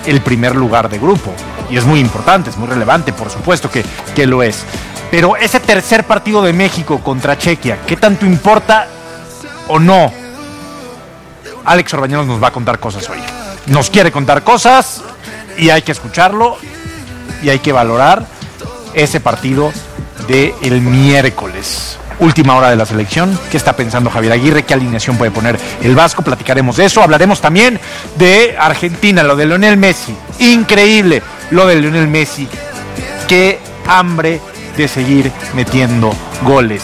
el primer lugar de grupo. Y es muy importante, es muy relevante, por supuesto que lo es. Pero ese tercer partido de México contra Chequia, ¿qué tanto importa o no? Alex Orbañanos nos va a contar cosas hoy. Nos quiere contar cosas y hay que escucharlo y hay que valorar ese partido del miércoles. Última hora de la selección. ¿Qué está pensando Javier Aguirre? ¿Qué alineación puede poner el Vasco? Platicaremos de eso. Hablaremos también de Argentina, lo de Lionel Messi. Increíble lo de Lionel Messi. Qué hambre de seguir metiendo goles.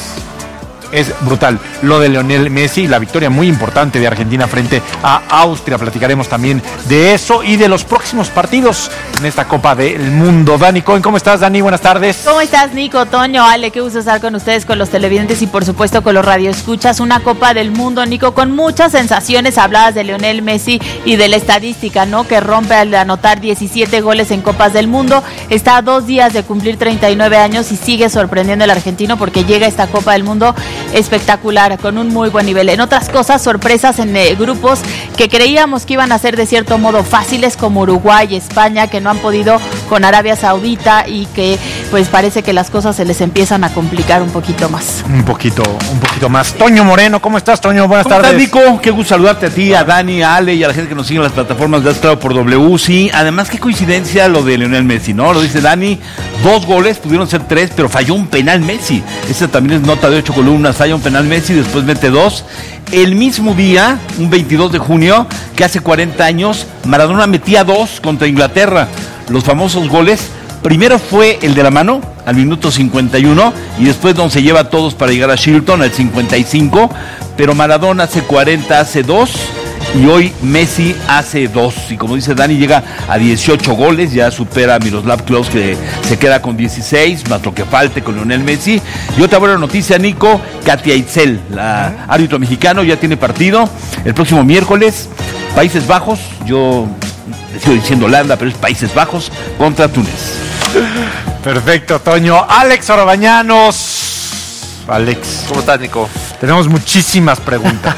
Es brutal lo de Lionel Messi, la victoria muy importante de Argentina frente a Austria. Platicaremos también de eso y de los próximos partidos en esta Copa del Mundo. Dani Cohen, ¿cómo estás, Dani? Buenas tardes. ¿Cómo estás, Nico, Toño, Ale? Qué gusto estar con ustedes, con los televidentes y por supuesto con los radioescuchas. Una Copa del Mundo, Nico, con muchas sensaciones. Hablabas de Lionel Messi y de la estadística, ¿no? Que rompe al anotar 17 goles en Copas del Mundo. Está a 2 días de cumplir 39 años y sigue sorprendiendo al argentino porque llega a esta Copa del Mundo espectacular, con un muy buen nivel. En otras cosas, sorpresas en grupos que creíamos que iban a ser de cierto modo fáciles, como Uruguay y España, que no han podido con Arabia Saudita y que pues parece que las cosas se les empiezan a complicar un poquito más. Un poquito más. Toño Moreno, ¿cómo estás, Toño? Buenas tardes. ¿Cómo estás, Nico? Qué gusto saludarte a ti, a Dani, a Ale y a la gente que nos sigue en las plataformas de Claro por W. Sí, además qué coincidencia lo de Lionel Messi, ¿no? Lo dice Dani, 2 goles, pudieron ser 3, pero falló un penal Messi. Esa también es nota de 8 columnas, falla un penal Messi, después mete 2. El mismo día, un 22 de junio, que hace 40 años, Maradona metía 2 contra Inglaterra. Los famosos goles, primero fue el de la mano, al minuto 51, y después donde se lleva a todos para llegar a Shilton, al 55, pero Maradona hace 40, hace 2, y hoy Messi hace 2, y como dice Dani, llega a 18 goles, ya supera a Miroslav Klose, que se queda con 16, más lo que falte con Lionel Messi. Y otra buena noticia, Nico, Katia Itzel, la árbitro mexicano, ya tiene partido el próximo miércoles, Países Bajos, yo sigo diciendo Holanda, pero es Países Bajos, contra Túnez. Perfecto, Toño. Alex Orbañanos. Alex. ¿Cómo estás, Nico? Tenemos muchísimas preguntas.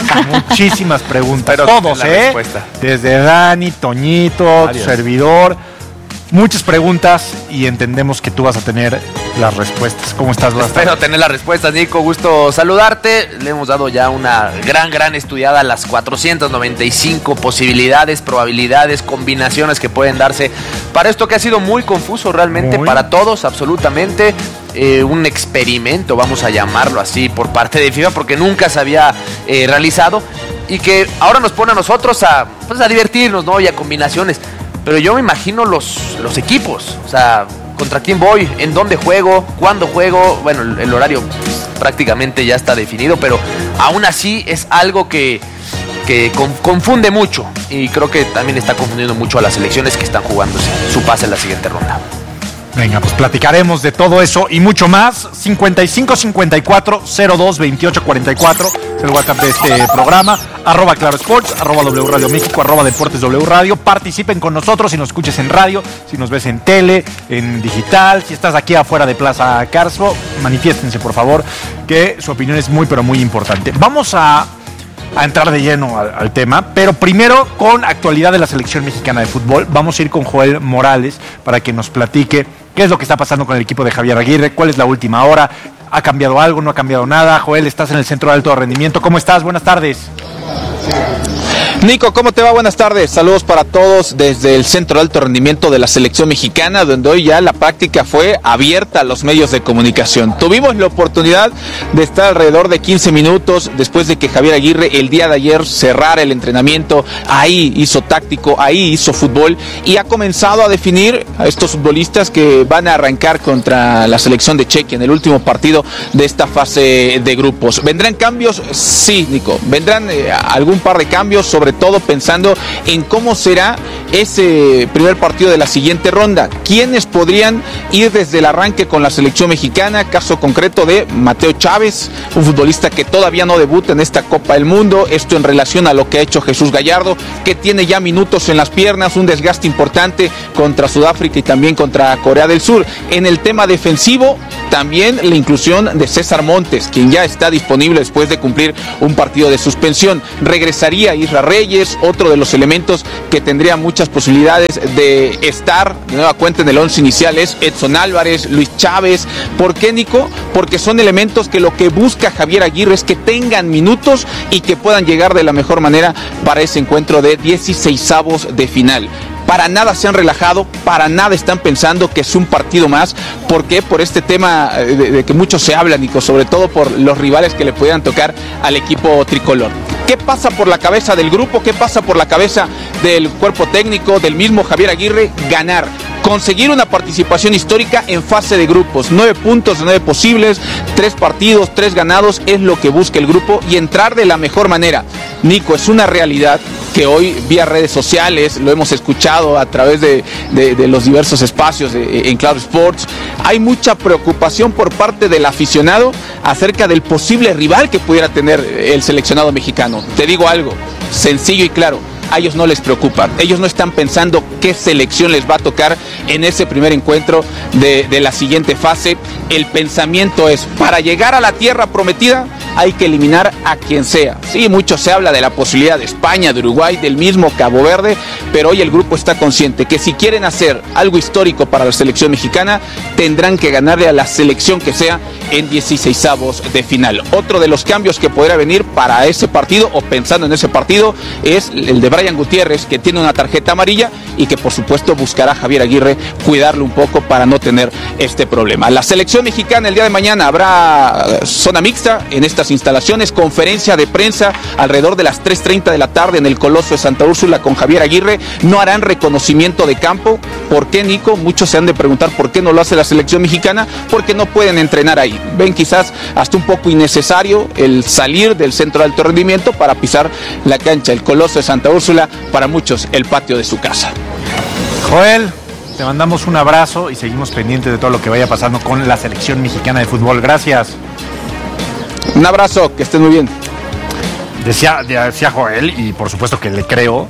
Pero todos, respuesta. Desde Dani, Toñito, tu servidor. Muchas preguntas y entendemos que tú vas a tener las respuestas. ¿Cómo estás? Espero tener las respuestas, Nico. Gusto saludarte. Le hemos dado ya una gran estudiada a las 495 posibilidades, probabilidades, combinaciones que pueden darse para esto que ha sido muy confuso realmente para todos, absolutamente. Un experimento, vamos a llamarlo así, por parte de FIFA, porque nunca se había realizado y que ahora nos pone a nosotros a divertirnos, ¿no? Y a combinaciones. Pero yo me imagino los equipos, o sea, contra quién voy, en dónde juego, cuándo juego. Bueno, el horario prácticamente ya está definido, pero aún así es algo que confunde mucho y creo que también está confundiendo mucho a las selecciones que están jugándose su pase en la siguiente ronda. Venga, pues platicaremos de todo eso y mucho más. 55-54-02-28-44 es el WhatsApp de este programa. @Claro Sports, @W Radio México, @Deportes W Radio. Participen con nosotros si nos escuches en radio, si nos ves en tele, en digital. Si estás aquí afuera de Plaza Carso, manifiéstense, por favor, que su opinión es muy, pero muy importante. Vamos a entrar de lleno al tema, pero primero con actualidad de la selección mexicana de fútbol. Vamos a ir con Joel Morales para que nos platique qué es lo que está pasando con el equipo de Javier Aguirre, cuál es la última hora, ¿ha cambiado algo, no ha cambiado nada? Joel, estás en el Centro de Alto Rendimiento, ¿cómo estás? Buenas tardes. Nico, ¿cómo te va? Buenas tardes. Saludos para todos desde el Centro de Alto Rendimiento de la Selección Mexicana, donde hoy ya la práctica fue abierta a los medios de comunicación. Tuvimos la oportunidad de estar alrededor de 15 minutos después de que Javier Aguirre el día de ayer cerrara el entrenamiento. Ahí hizo táctico, ahí hizo fútbol y ha comenzado a definir a estos futbolistas que van a arrancar contra la selección de Chequia en el último partido de esta fase de grupos. ¿Vendrán cambios? Sí, Nico. Vendrán algún par de cambios, sobre todo pensando en cómo será ese primer partido de la siguiente ronda. ¿Quiénes podrían ir desde el arranque con la selección mexicana? Caso concreto de Mateo Chávez, un futbolista que todavía no debuta en esta Copa del Mundo. Esto en relación a lo que ha hecho Jesús Gallardo, que tiene ya minutos en las piernas, un desgaste importante contra Sudáfrica y también contra Corea del Sur. En el tema defensivo, También la inclusión de César Montes, quien ya está disponible después de cumplir un partido de suspensión. Regresaría Isra Reyes, otro de los elementos que tendría muchas posibilidades de estar de nueva cuenta en el 11 inicial es Edson Álvarez, Luis Chávez. ¿Por qué, Nico? Porque son elementos que lo que busca Javier Aguirre es que tengan minutos y que puedan llegar de la mejor manera para ese encuentro de 16avos de final. Para nada se han relajado, para nada están pensando que es un partido más. ¿Por qué? Por este tema de que mucho se habla, Nico, sobre todo por los rivales que le pudieran tocar al equipo tricolor. ¿Qué pasa por la cabeza del grupo? ¿Qué pasa por la cabeza del cuerpo técnico, del mismo Javier Aguirre? Ganar. Conseguir una participación histórica en fase de grupos. 9 puntos de 9 posibles, 3 partidos, 3 ganados, es lo que busca el grupo y entrar de la mejor manera. Nico, es una realidad que hoy vía redes sociales, lo hemos escuchado a través de los diversos espacios en Claro Sports, hay mucha preocupación por parte del aficionado acerca del posible rival que pudiera tener el seleccionado mexicano. Te digo algo, sencillo y claro. A ellos no les preocupa, ellos no están pensando qué selección les va a tocar en ese primer encuentro de la siguiente fase. El pensamiento es, para llegar a la tierra prometida hay que eliminar a quien sea. Sí, mucho se habla de la posibilidad de España, de Uruguay, del mismo Cabo Verde, pero hoy el grupo está consciente que si quieren hacer algo histórico para la selección mexicana, tendrán que ganarle a la selección que sea en 16avos de final. Otro de los cambios que podrá venir para ese partido, o pensando en ese partido, es el de Brian Gutiérrez, que tiene una tarjeta amarilla y que por supuesto buscará Javier Aguirre cuidarlo un poco para no tener este problema. La selección mexicana el día de mañana habrá zona mixta en estas instalaciones, conferencia de prensa alrededor de las 3:30 de la tarde en el Coloso de Santa Úrsula con Javier Aguirre. No harán reconocimiento de campo. ¿Por qué, Nico? Muchos se han de preguntar por qué no lo hace la selección mexicana, porque no pueden entrenar ahí. Ven quizás hasta un poco innecesario el salir del centro de alto rendimiento para pisar la cancha, el Coloso de Santa Úrsula, para muchos el patio de su casa. Joel, te mandamos un abrazo y seguimos pendientes de todo lo que vaya pasando con la selección mexicana de fútbol. Gracias. Un abrazo, que estén muy bien. Decía Joel, y por supuesto que le creo,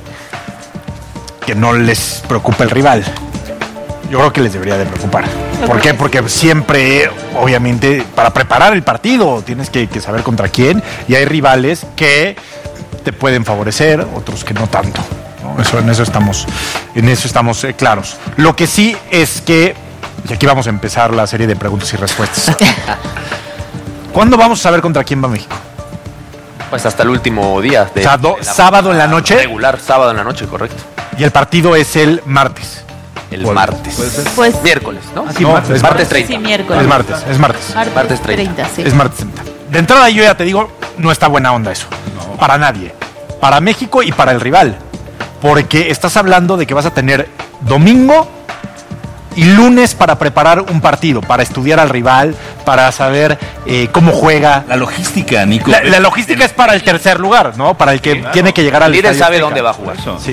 que no les preocupa el rival. Yo creo que les debería de preocupar. ¿Por qué? Porque siempre, obviamente, para preparar el partido tienes que saber contra quién, y hay rivales que te pueden favorecer, otros que no tanto, ¿no? En eso estamos claros. Lo que sí es que, y aquí vamos a empezar la serie de preguntas y respuestas. ¿Cuándo vamos a saber contra quién va México? Pues hasta el último día. Sábado en la noche. Regular, sábado en la noche, correcto. Y el partido es el martes. El martes. Pues miércoles, ¿no? Sí, no, es martes 30. Sí, miércoles. Es martes. Martes 30. Sí. Es martes 30. De entrada yo ya te digo, no está buena onda eso. No. Para nadie. Para México y para el rival. Porque estás hablando de que vas a tener domingo y lunes para preparar un partido, para estudiar al rival, para saber cómo juega. La logística, Nico. La logística es para el tercer lugar, ¿no? Para el que tiene que llegar al líder Estadio sabe Azteca. dónde va a jugar. Sí.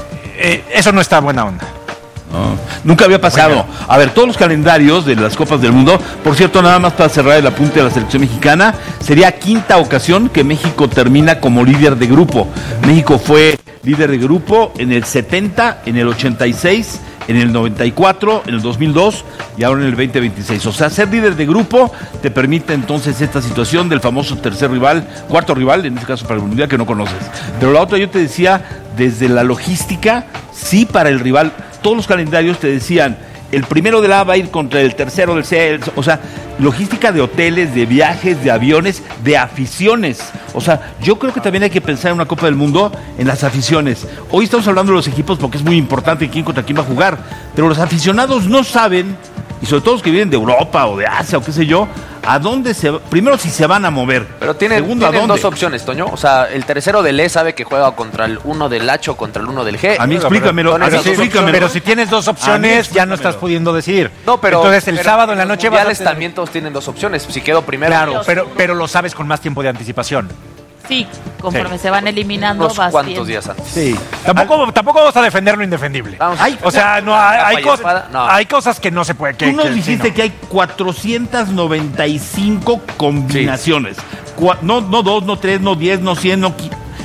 Eso no está buena onda. No, nunca había pasado. A ver, todos los calendarios de las Copas del Mundo, por cierto, nada más para cerrar el apunte de la selección mexicana, sería quinta ocasión que México termina como líder de grupo. México fue líder de grupo en el 70, en el 86, en el 94, en el 2002 y ahora en el 2026. O sea, ser líder de grupo te permite entonces esta situación del famoso tercer rival, cuarto rival, en este caso para el Mundial, que no conoces. Pero la otra yo te decía, desde la logística, sí para el rival. Todos los calendarios te decían, el primero del A va a ir contra el tercero del C, o sea, logística de hoteles, de viajes, de aviones, de aficiones. O sea, yo creo que también hay que pensar en una Copa del Mundo en las aficiones. Hoy estamos hablando de los equipos porque es muy importante quién contra quién va a jugar, pero los aficionados no saben, y sobre todo los que vienen de Europa o de Asia o qué sé yo, a dónde se va, primero si se van a mover. Pero tienen dos opciones, Toño. O sea, el tercero del E sabe que juega contra el 1 del H o contra el 1 del G. A mí explícamelo. Pero si tienes dos opciones, ya no estás pudiendo decidir. No, pero entonces el sábado en la noche vas a tener... también todos tienen dos opciones. Si quedo primero. Claro, pero lo sabes con más tiempo de anticipación. Sí, conforme se van eliminando, unos cuantos días antes. Sí. Tampoco vamos a defender lo indefendible. Hay cosas que no se puede. Tú nos dijiste que hay 495 combinaciones. Sí. No 2, no 3, no 10, no 100, no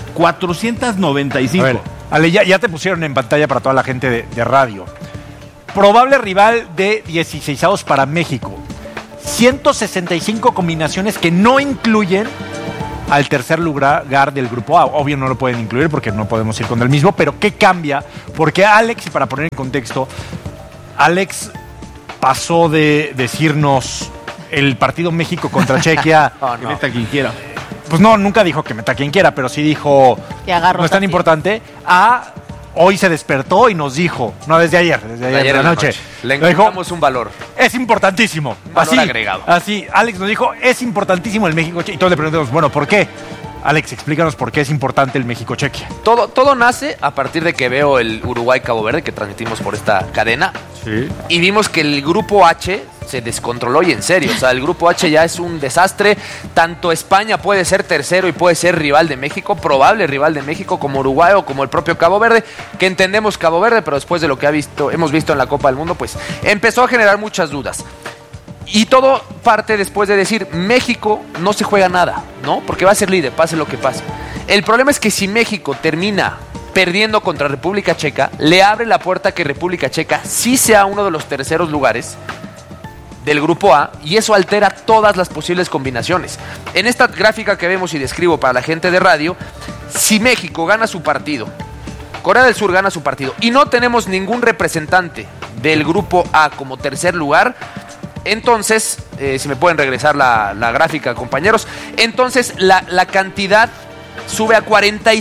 495. A ver, Ale, ya te pusieron en pantalla para toda la gente de radio. Probable rival de 16avos para México. 165 combinaciones que no incluyen al tercer lugar del grupo A. Obvio no lo pueden incluir porque no podemos ir con el mismo, pero ¿qué cambia? Porque Alex, y para poner en contexto, Alex pasó de decirnos el partido México contra Chequia... Que meta quien quiera. Pues no, nunca dijo que meta quien quiera, pero sí dijo que agarro no es tan importante. Hoy se despertó y nos dijo, no desde ayer en la noche. Le encontramos un valor. Es importantísimo. Un valor agregado. Así, Alex nos dijo, es importantísimo el México-Chequia. Y todos le preguntamos, bueno, ¿por qué? Alex, explícanos por qué es importante el México-Chequia. Todo nace a partir de que veo el Uruguay-Cabo Verde que transmitimos por esta cadena. Sí. Y vimos que el grupo H se descontroló y en serio. O sea, el grupo H ya es un desastre. Tanto España puede ser tercero y puede ser rival de México, probable rival de México, como Uruguay o como el propio Cabo Verde, que entendemos Cabo Verde, pero después de lo que hemos visto en la Copa del Mundo, pues empezó a generar muchas dudas. Y todo parte después de decir, México no se juega nada, ¿no? Porque va a ser líder, pase lo que pase. El problema es que si México termina perdiendo contra República Checa, le abre la puerta a que República Checa sí sea uno de los terceros lugares del grupo A, y eso altera todas las posibles combinaciones. En esta gráfica que vemos y describo para la gente de radio, si México gana su partido, Corea del Sur gana su partido, y no tenemos ningún representante del grupo A como tercer lugar, entonces, si me pueden regresar la gráfica, compañeros, entonces la cantidad sube a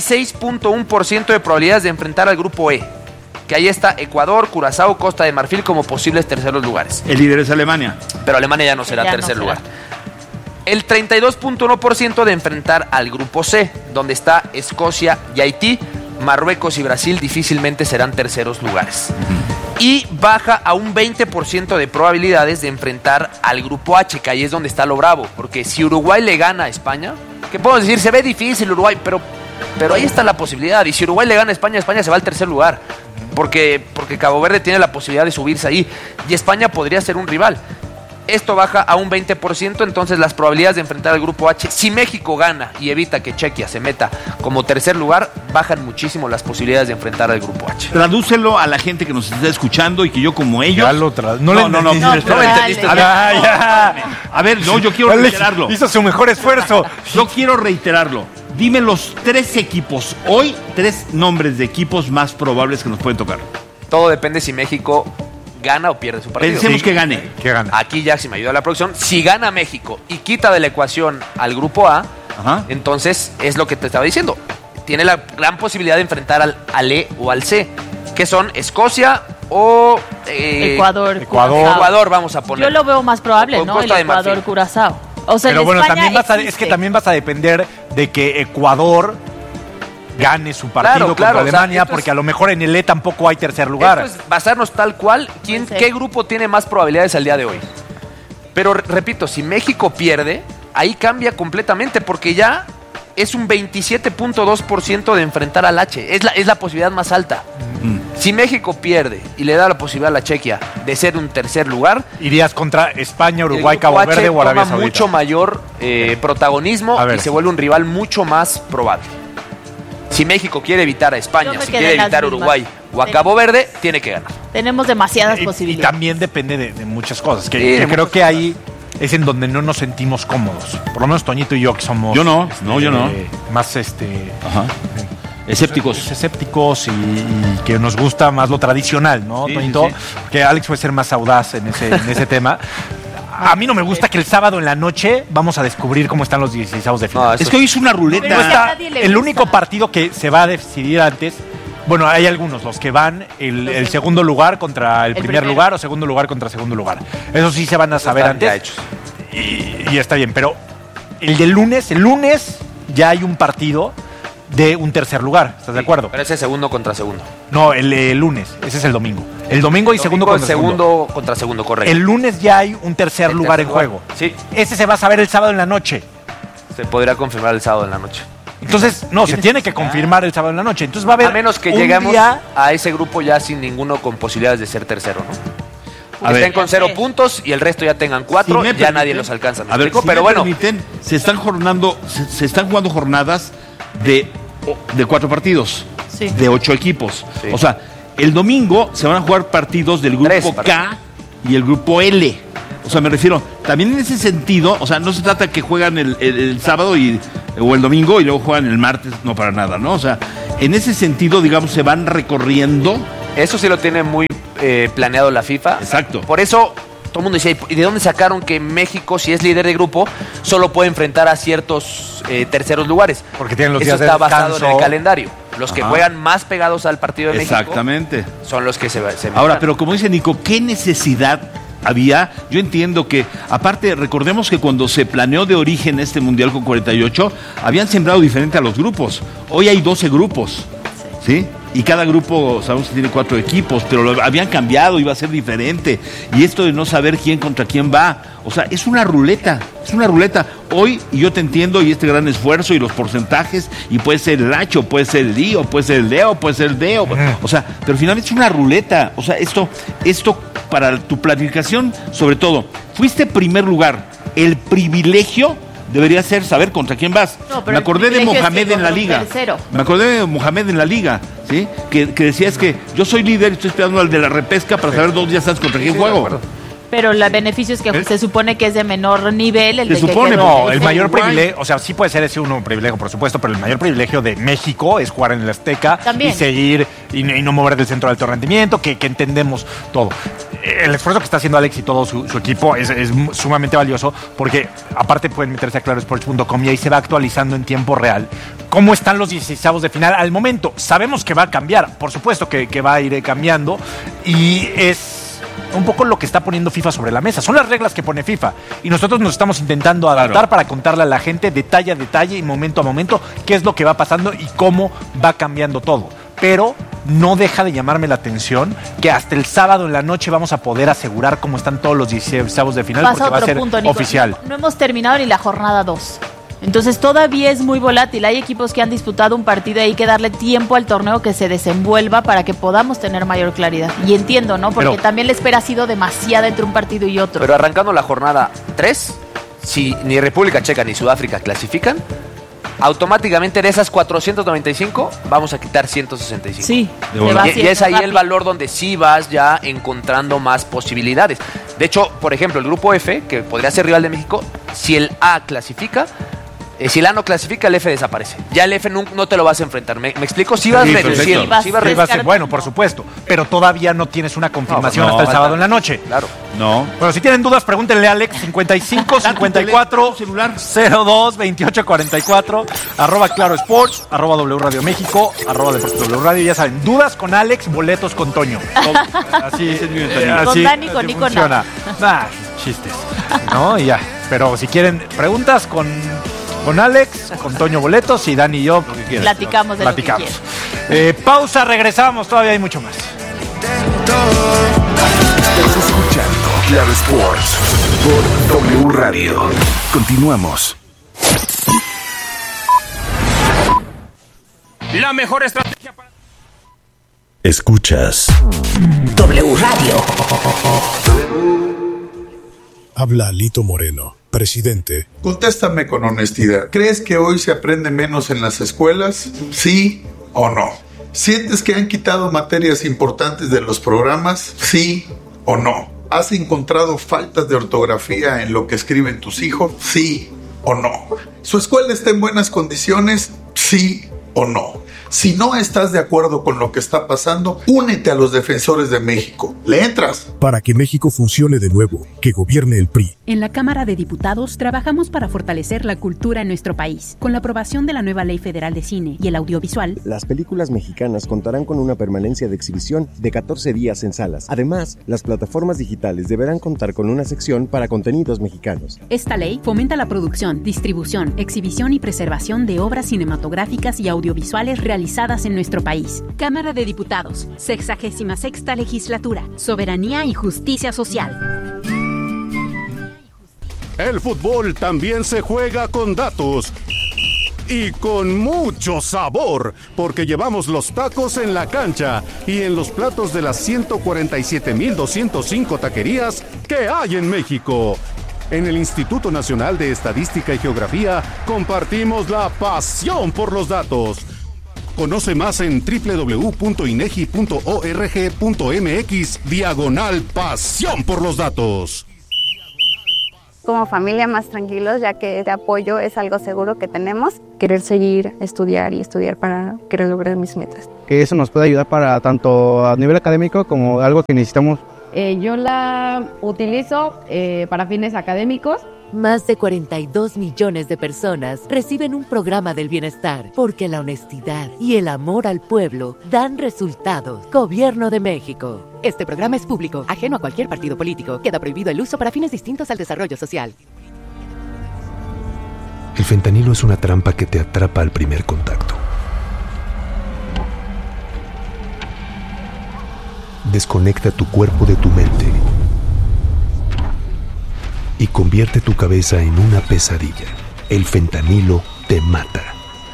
46.1% de probabilidades de enfrentar al grupo E, que ahí está Ecuador, Curazao, Costa de Marfil como posibles terceros lugares. El líder es Alemania. Pero Alemania ya no será tercer lugar. El 32.1% de enfrentar al grupo C, donde está Escocia y Haití. Marruecos y Brasil difícilmente serán terceros lugares. Y baja a un 20% de probabilidades de enfrentar al grupo H, que ahí es donde está lo bravo. Porque si Uruguay le gana a España, ¿qué podemos decir? Se ve difícil Uruguay, pero ahí está la posibilidad. Y si Uruguay le gana a España, España se va al tercer lugar. Porque Cabo Verde tiene la posibilidad de subirse ahí. Y España podría ser un rival. Esto baja a un 20%, entonces las probabilidades de enfrentar al grupo H, si México gana y evita que Chequia se meta como tercer lugar, bajan muchísimo las posibilidades de enfrentar al grupo H. Tradúcelo a la gente que nos está escuchando y que yo como ellos... Ya lo no me entendiste. A ver, no, yo quiero reiterarlo. Hizo su mejor esfuerzo. Yo quiero reiterarlo. Dime los 3 equipos, hoy 3 nombres de equipos más probables que nos pueden tocar. Todo depende si México gana o pierde su partido. Pensemos que gane. Que gana. Aquí ya, si me ayuda la producción, si gana México y quita de la ecuación al grupo A, entonces es lo que te estaba diciendo. Tiene la gran posibilidad de enfrentar al E o al C, que son Escocia o Ecuador, vamos a poner. Yo lo veo más probable, ¿no? El Ecuador, Curazao. O sea, pero bueno, también es que también vas a depender de que Ecuador gane su partido contra Alemania, o sea, porque a lo mejor en el E tampoco hay tercer lugar. Esto es basarnos tal cual, ¿qué grupo tiene más probabilidades al día de hoy? Pero repito, si México pierde, ahí cambia completamente, porque ya es un 27.2% de enfrentar al H, es la posibilidad más alta. Si México pierde y le da la posibilidad a la Chequia de ser un tercer lugar, irías contra España, Uruguay, Cabo Verde o Arabia Saudita. Mucho mayor protagonismo y se vuelve un rival mucho más probable. Si México quiere evitar a España, si quiere evitar a Uruguay o a Cabo Verde, tiene que ganar. Tenemos demasiadas posibilidades. Y también depende de muchas cosas. Que creo que ahí es en donde no nos sentimos cómodos. Por lo menos Toñito y yo, que somos... Yo no. Más escépticos y que nos gusta más lo tradicional, ¿no, Toñito? Sí. Que Alex puede ser más audaz en ese tema. A mí no me gusta que el sábado en la noche vamos a descubrir cómo están los 16avos de final. Es que hoy es una ruleta. El único partido que se va a decidir antes, bueno, hay algunos, los que van el segundo lugar contra el primer lugar o segundo lugar contra segundo lugar. Eso sí se van a saber antes. Ya hechos. Y está bien, pero el lunes ya hay un partido de un tercer lugar, ¿estás de acuerdo? Pero ese es segundo contra segundo. No, el lunes, ese es el domingo. El domingo y segundo contra segundo. Contra segundo, correcto. El lunes ya hay un tercer lugar en juego. Sí. Ese se va a saber el sábado en la noche. Se podrá confirmar el sábado en la noche. Entonces, no, se tiene que confirmar el sábado en la noche. Entonces va a haber a menos que lleguemos a ese grupo ya sin ninguno con posibilidades de ser tercero, ¿no? Estén con 0 puntos y el resto ya tengan 4, ya nadie los alcanza. Pero bueno, se están jugando jornadas de 4 partidos, de 8 equipos. Sí. O sea, el domingo se van a jugar partidos del grupo K y el grupo L. O sea, me refiero, también en ese sentido, o sea, no se trata que juegan el sábado o el domingo y luego juegan el martes, no para nada, ¿no? O sea, en ese sentido, digamos, se van recorriendo. Eso sí lo tiene muy planeado la FIFA. Exacto. Por eso todo el mundo decía, ¿y de dónde sacaron que México, si es líder de grupo, solo puede enfrentar a ciertos terceros lugares? Porque tienen los Eso días de está basado descanso. en el calendario. Los que Ajá. juegan más pegados al partido de México Exactamente. son los que se Ahora, pero como dice Nico, ¿qué necesidad había? Yo entiendo que, aparte, recordemos que cuando se planeó de origen este Mundial con 48, habían sembrado diferente a los grupos. Hoy hay 12 grupos, ¿sí? Y cada grupo, sabemos que tiene 4 equipos, pero lo habían cambiado, iba a ser diferente. Y esto de no saber quién contra quién va, o sea, es una ruleta, es una ruleta. Hoy, y yo te entiendo, y este gran esfuerzo, y los porcentajes, y puede ser el Hacho, puede ser el Lío, puede ser el Leo, puede ser el Deo, o sea, pero finalmente es una ruleta. O sea, esto para tu planificación, sobre todo, fuiste primer lugar, el privilegio debería ser saber contra quién vas. No, pero me acordé el de privilegio Mohamed es que en la contra un liga. tercero. Me acordé de Mohamed en la liga, ¿sí? Que decía es que yo soy líder y estoy esperando al de la repesca para saber 2 días antes contra quién juego. Pero el beneficio es que se supone que es de menor nivel. El Se de supone, que No, quedó el de mayor igual. privilegio, o sea, sí puede ser ese uno privilegio, por supuesto, pero el mayor privilegio de México es jugar en el Azteca También. y seguir y no mover del centro de alto rendimiento, que entendemos todo. El esfuerzo que está haciendo Alex y todo su equipo es sumamente valioso porque aparte pueden meterse a clarosports.com y ahí se va actualizando en tiempo real cómo están los 16avos de final al momento. Sabemos que va a cambiar, por supuesto que va a ir cambiando y es un poco lo que está poniendo FIFA sobre la mesa. Son las reglas que pone FIFA y nosotros nos estamos intentando adaptar Claro. para contarle a la gente detalle a detalle y momento a momento qué es lo que va pasando y cómo va cambiando todo. Pero no deja de llamarme la atención que hasta el sábado en la noche vamos a poder asegurar cómo están todos los 16avos de final Pasa porque va a otro ser punto, Nico. oficial. No hemos terminado ni la jornada 2. Entonces todavía es muy volátil. Hay equipos que han disputado un partido y hay que darle tiempo al torneo que se desenvuelva para que podamos tener mayor claridad. Y entiendo, ¿no? Porque Pero- también la espera ha sido demasiada entre un partido y otro. Pero arrancando la jornada 3, si ni República Checa ni Sudáfrica clasifican, automáticamente de esas 495 vamos a quitar 165. Sí, De te volada. va Y haciendo es ahí el rápido. valor donde sí vas ya encontrando más posibilidades. De hecho, por ejemplo, el grupo F, que podría ser rival de México, si el A clasifica, si el A no clasifica, el F desaparece. Ya el F no te lo vas a enfrentar. ¿Me explico? Sí vas Sí, reduciendo. perfecto. Sí vas Sí, Sí, va a ser descartando. bueno, por supuesto, pero todavía no tienes una confirmación No, hasta el falta. sábado en la noche. Claro. No. Bueno, si tienen dudas, pregúntenle a Alex 55 54 celular. 02 28 44 @Claro Sports, @W Radio México, @Deportes W Radio. Ya saben, dudas con Alex, boletos con Toño. Así, Ese es mi mentalidad. Con Dani, con Nico, funciona. Nah, chistes. ¿No? Y ya. Pero si quieren preguntas con Alex, con Toño boletos y Dani y yo Platicamos de lo que platicamos. Pausa, regresamos, todavía hay mucho más. Estás escuchando Claro Sports por W Radio. Continuamos. La mejor estrategia para... Escuchas W Radio. Habla Lito Moreno, presidente. Contéstame con honestidad. ¿Crees que hoy se aprende menos en las escuelas? ¿Sí o no? ¿Sientes que han quitado materias importantes de los programas? ¿Sí o no? ¿Has encontrado faltas de ortografía en lo que escriben tus hijos? ¿Sí o no? ¿Su escuela está en buenas condiciones? ¿Sí o no? Si no estás de acuerdo con lo que está pasando, únete a los defensores de México. ¿Le entras? Para que México funcione de nuevo, que gobierne el PRI. En la Cámara de Diputados trabajamos para fortalecer la cultura en nuestro país. Con la aprobación de la nueva Ley Federal de Cine y el Audiovisual, las películas mexicanas contarán con una permanencia de exhibición de 14 días en salas. Además, las plataformas digitales deberán contar con una sección para contenidos mexicanos. esta ley fomenta la producción, distribución, exhibición y preservación de obras cinematográficas y audiovisuales realizadas en nuestro país. Cámara de Diputados, 66ª Legislatura, Soberanía y Justicia Social. El fútbol también se juega con datos y con mucho sabor, porque llevamos los tacos en la cancha y en los platos de las 147,205 taquerías que hay en México. En el Instituto Nacional de Estadística y Geografía compartimos la pasión por los datos. Conoce más en www.inegi.org.mx/pasión por los datos. como familia más tranquilos, ya que este apoyo es algo seguro que tenemos. Querer seguir, estudiar y estudiar para querer lograr mis metas. Que eso nos puede ayudar para tanto a nivel académico como algo que necesitamos. Yo la utilizo para fines académicos. Más de 42 millones de personas reciben un programa del bienestar porque la honestidad y el amor al pueblo dan resultados. Gobierno de México. Este programa es público, ajeno a cualquier partido político. Queda prohibido el uso para fines distintos al desarrollo social. El fentanilo es una trampa que te atrapa al primer contacto. Desconecta tu cuerpo de tu mente y convierte tu cabeza en una pesadilla. El fentanilo te mata.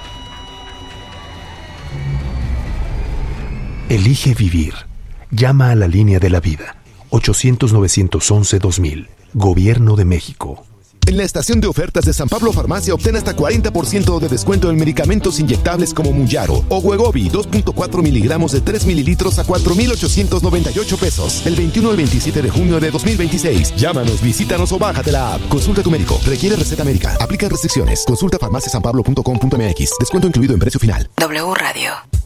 Elige vivir. Llama a la línea de la vida. 800-911-2000. Gobierno de México. En la estación de ofertas de San Pablo Farmacia obtén hasta 40% de descuento en medicamentos inyectables como Mounjaro o Wegovy 2.4 miligramos de 3 mililitros a 4,898 pesos. El 21 al 27 de junio de 2026. Llámanos, visítanos o bájate la app. Consulta a tu médico. Requiere receta médica. Aplica restricciones. Consulta farmaciasanpablo.com.mx. Descuento incluido en precio final. W Radio.